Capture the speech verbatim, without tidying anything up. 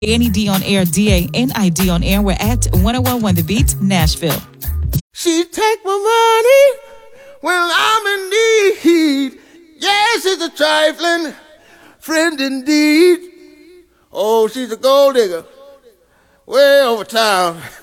Annie D on air, D A N I D on air. We're at one oh one point one The Beat, Nashville. She take my money when I'm in need. Yes, it's a trifling friend indeed. Oh, she's a gold digger way over town.